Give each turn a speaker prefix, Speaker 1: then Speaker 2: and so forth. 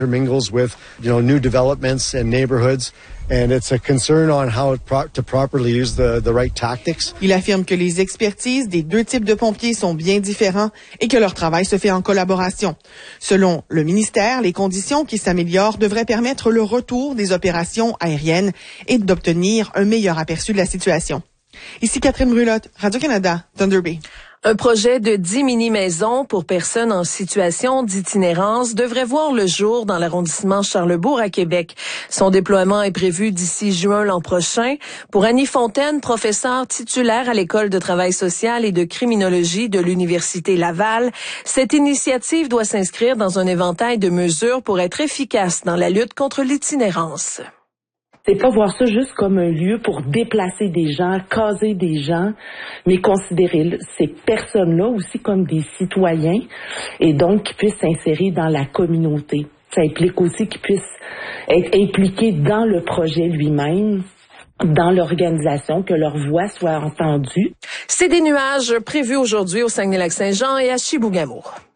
Speaker 1: Mingles with, new developments and neighborhoods, and it's a concern on how to properly use the right tactics.
Speaker 2: Il affirme que les expertises des deux types de pompiers sont bien différents et que leur travail se fait en collaboration. Selon le ministère, les conditions qui s'améliorent devraient permettre le retour des opérations aériennes et d'obtenir un meilleur aperçu de la situation. Ici Catherine Brulotte, Radio-Canada, Thunder Bay.
Speaker 3: Un projet de 10 mini-maisons pour personnes en situation d'itinérance devrait voir le jour dans l'arrondissement Charlesbourg à Québec. Son déploiement est prévu d'ici juin l'an prochain. Pour Annie Fontaine, professeure titulaire à l'École de travail social et de criminologie de l'Université Laval, cette initiative doit s'inscrire dans un éventail de mesures pour être efficace dans la lutte contre l'itinérance.
Speaker 4: C'est pas voir ça juste comme un lieu pour déplacer des gens, caser des gens, mais considérer ces personnes-là aussi comme des citoyens et donc qu'ils puissent s'insérer dans la communauté. Ça implique aussi qu'ils puissent être impliqués dans le projet lui-même, dans l'organisation, que leur voix soit entendue.
Speaker 3: C'est des nuages prévus aujourd'hui au Saguenay-Lac-Saint-Jean et à Chibougamau.